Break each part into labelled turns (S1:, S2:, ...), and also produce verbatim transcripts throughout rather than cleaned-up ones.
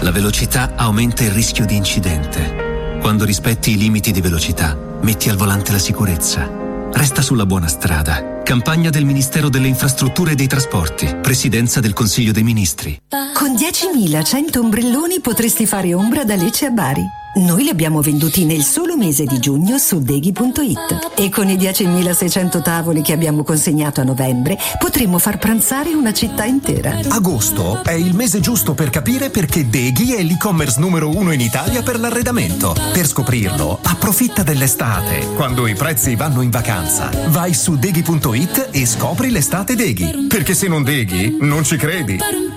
S1: La velocità aumenta il rischio di incidente. Quando rispetti i limiti di velocità, metti al volante la sicurezza. Resta sulla buona strada. Campagna del Ministero delle Infrastrutture e dei Trasporti. Presidenza del Consiglio dei Ministri.
S2: Con diecimilacento ombrelloni potresti fare ombra da Lecce a Bari. Noi li abbiamo venduti nel solo mese di giugno su deghi punto it e con i diecimilaseicento tavoli che abbiamo consegnato a novembre potremmo far pranzare una città intera.
S3: Agosto è il mese giusto per capire perché Deghi è l'e-commerce numero uno in Italia per l'arredamento. Per scoprirlo, approfitta dell'estate, quando i prezzi vanno in vacanza. Vai su deghi punto it e scopri l'estate Deghi, perché se non Deghi non ci credi.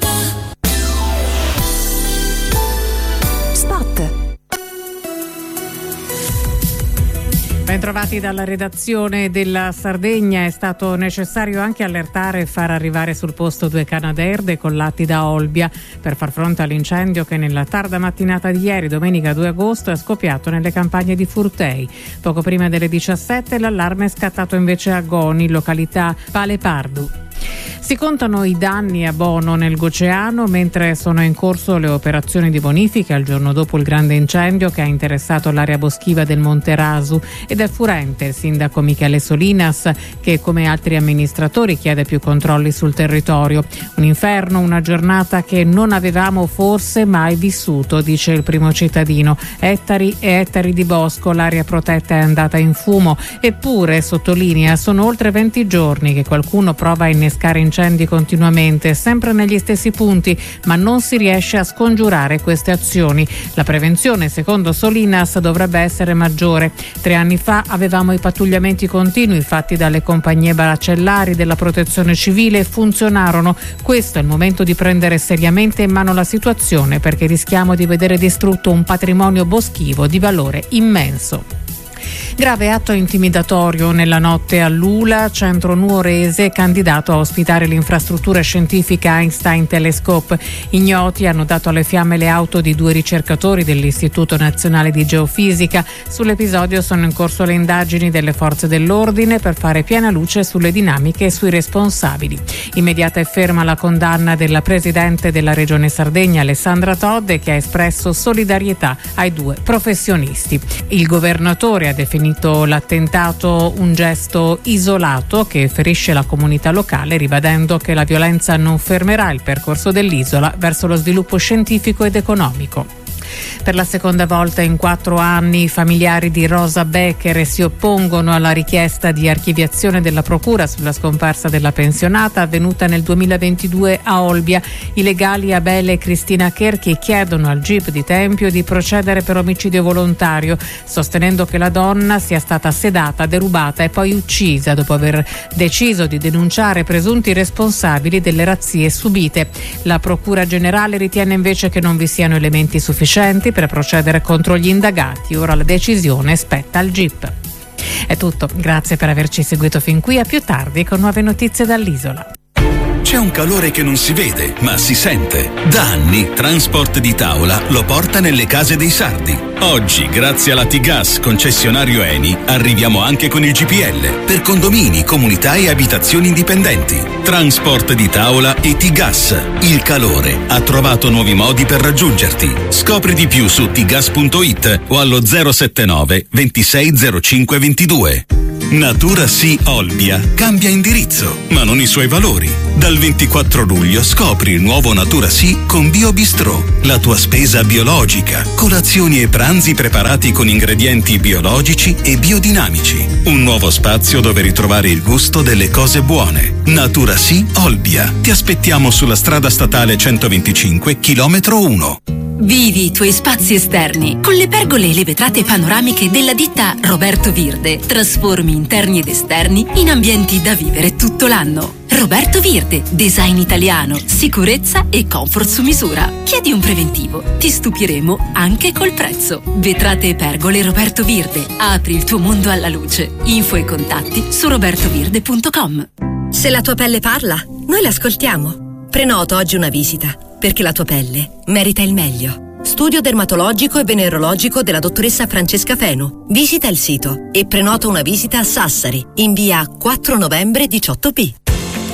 S4: Bentrovati dalla redazione della Sardegna. È stato necessario anche allertare e far arrivare sul posto due Canadair decollati da Olbia per far fronte all'incendio che nella tarda mattinata di ieri, domenica due agosto, è scoppiato nelle campagne di Furtei. Poco prima delle diciassette l'allarme è scattato invece a Goni, località Pale Pardu. Si contano i danni a Bono nel Goceano mentre sono in corso le operazioni di bonifica il giorno dopo il grande incendio che ha interessato l'area boschiva del Monte Rasu, ed è furente il sindaco Michele Solinas che, come altri amministratori, chiede più controlli sul territorio. Un inferno, una giornata che non avevamo forse mai vissuto, dice il primo cittadino. Ettari e ettari di bosco, l'area protetta è andata in fumo, eppure, sottolinea, sono oltre venti giorni che qualcuno prova a innescare incendi continuamente, sempre negli stessi punti, ma non si riesce a scongiurare queste azioni. La prevenzione, secondo Solinas, dovrebbe essere maggiore. Tre anni fa avevamo i pattugliamenti continui fatti dalle compagnie baracellari della protezione civile e funzionarono. Questo è il momento di prendere seriamente in mano la situazione, perché rischiamo di vedere distrutto un patrimonio boschivo di valore immenso. Grave atto intimidatorio nella notte a Lula, centro nuorese, candidato a ospitare l'infrastruttura scientifica Einstein Telescope. Ignoti hanno dato alle fiamme le auto di due ricercatori dell'Istituto Nazionale di Geofisica. Sull'episodio sono in corso le indagini delle forze dell'ordine per fare piena luce sulle dinamiche e sui responsabili. Immediata e ferma la condanna della presidente della Regione Sardegna, Alessandra Todde, che ha espresso solidarietà ai due professionisti. Il governatore ha definito l'attentato un gesto isolato che ferisce la comunità locale, ribadendo che la violenza non fermerà il percorso dell'isola verso lo sviluppo scientifico ed economico. Per la seconda volta in quattro anni i familiari di Rosa Becker si oppongono alla richiesta di archiviazione della procura sulla scomparsa della pensionata avvenuta nel duemilaventidue a Olbia. I legali Abele e Cristina Cherchi chiedono al G I P di Tempio di procedere per omicidio volontario, sostenendo che la donna sia stata sedata, derubata e poi uccisa dopo aver deciso di denunciare presunti responsabili delle razzie subite. La Procura Generale ritiene invece che non vi siano elementi sufficienti per procedere contro gli indagati. Ora la decisione spetta al G I P. È tutto, grazie per averci seguito fin qui, a più tardi con nuove notizie dall'isola.
S5: C'è un calore che non si vede, ma si sente. Da anni Transport di Tavola lo porta nelle case dei sardi. Oggi, grazie alla T-Gas concessionario Eni, arriviamo anche con il G P L per condomini, comunità e abitazioni indipendenti. Transport di Tavola e T-Gas. Il calore ha trovato nuovi modi per raggiungerti. Scopri di più su t gas punto it o allo zero sette nove ventisei zero cinque ventidue. Natura Sì Olbia cambia indirizzo, ma non i suoi valori. Dal ventiquattro luglio scopri il nuovo Natura Sì con Bio Bistrò, la tua spesa biologica, colazioni e pranzi preparati con ingredienti biologici e biodinamici. Un nuovo spazio dove ritrovare il gusto delle cose buone. Natura Sì Olbia. Ti aspettiamo sulla strada statale centoventicinque, chilometro uno.
S6: Vivi i tuoi spazi esterni con le pergole e le vetrate panoramiche della ditta Roberto Virde. Trasformi interni ed esterni in ambienti da vivere tutto l'anno. Roberto Virde, design italiano, sicurezza e comfort su misura. Chiedi un preventivo, ti stupiremo anche col prezzo. Vetrate e pergole Roberto Virde. Apri il tuo mondo alla luce. Info e contatti su roberto virde punto com.
S7: Se la tua pelle parla, noi l'ascoltiamo. Prenota oggi una visita, perché la tua pelle merita il meglio. Studio dermatologico e venerologico della dottoressa Francesca Fenu. Visita il sito e prenota una visita a Sassari, in via quattro novembre diciotto B.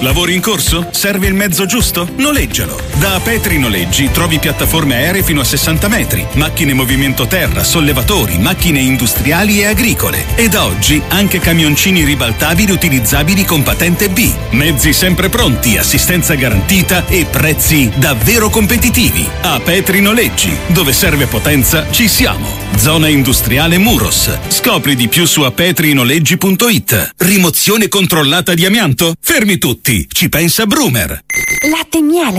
S5: Lavori in corso? Serve il mezzo giusto? Noleggialo. Da Petri Noleggi trovi piattaforme aeree fino a sessanta metri, macchine movimento terra, sollevatori, macchine industriali e agricole. E da oggi anche camioncini ribaltabili utilizzabili con patente B. Mezzi sempre pronti, assistenza garantita e prezzi davvero competitivi. A Petri Noleggi, dove serve potenza, ci siamo. Zona industriale Muros. Scopri di più su apetrinoleggi punto it. Rimozione controllata di amianto? Fermi tutti, ci pensa Brumer.
S8: Latte miele